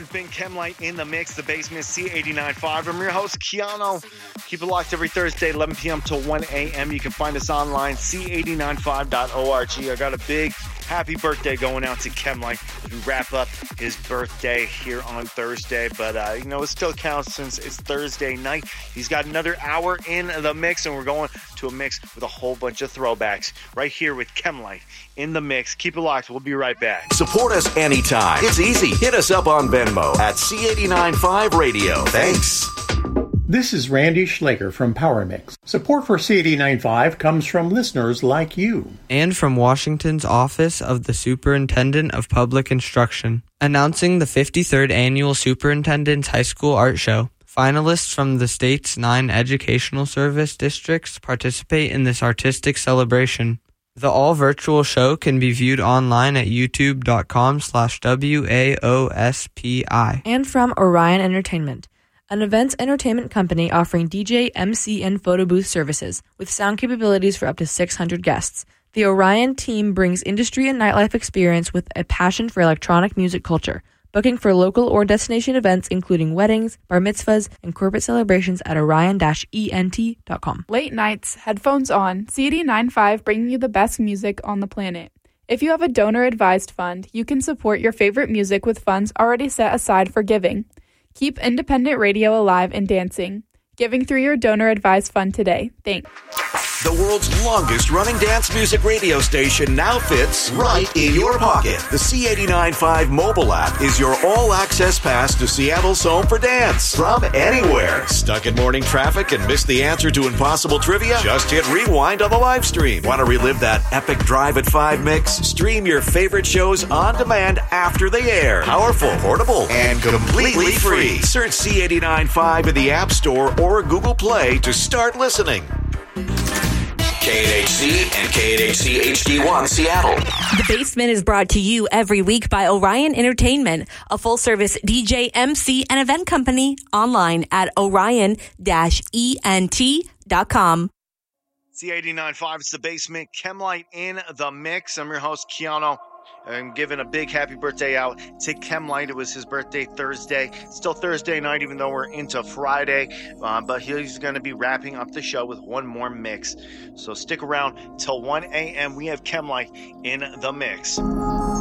has been Chemlight in the Mix, the basement, C89.5. I'm your host, Keanu. Keep it locked every Thursday, 11 p.m. till 1 a.m. You can find us online, c89.5.org. I got a big happy birthday going out to Chemlight. We wrap up his birthday here on Thursday, but it still counts since it's Thursday night. He's got another hour in the mix, and we're going to a mix with a whole bunch of throwbacks right here with Chemlight in the Mix. Keep it locked. We'll be right back. Support us anytime. It's easy. Hit us up on Venmo at C89.5 Radio. Thanks. This is Randy Schlager from Power Mix. Support for C89.5 comes from listeners like you. And from Washington's Office of the Superintendent of Public Instruction, announcing the 53rd Annual Superintendent's High School Art Show. Finalists from the state's 9 educational service districts participate in this artistic celebration. The all-virtual show can be viewed online at youtube.com/WAOSPI. And from Orion Entertainment, an events entertainment company offering DJ, MC, and photo booth services with sound capabilities for up to 600 guests. The Orion team brings industry and nightlife experience with a passion for electronic music culture. Booking for local or destination events including weddings, bar mitzvahs, and corporate celebrations at orion-ent.com. Late nights, headphones on, C89.5 bringing you the best music on the planet. If you have a donor-advised fund, you can support your favorite music with funds already set aside for giving. Keep independent radio alive and dancing. Giving through your donor-advised fund today. Thanks. The world's longest-running dance music radio station now fits right in your pocket. The C89.5 mobile app is your all-access pass to Seattle's home for dance. From anywhere. Stuck in morning traffic and missed the answer to impossible trivia? Just hit rewind on the live stream. Want to relive that epic Drive at 5 mix? Stream your favorite shows on demand after they air. Powerful, portable, and completely free. Search C89.5 in the App Store or Google Play to start listening. KNHC and KNHC HD1 Seattle. The Basement is brought to you every week by Orion Entertainment, a full-service DJ, MC, and event company online at orion-ent.com. C89.5, it's the Basement. Chemlight in the Mix. I'm your host, Keanu. I'm giving a big happy birthday out to Chemlight. It was his birthday Thursday. Still Thursday night, even though we're into Friday. But he's going to be wrapping up the show with one more mix. So stick around till 1 a.m. We have Chemlight in the Mix.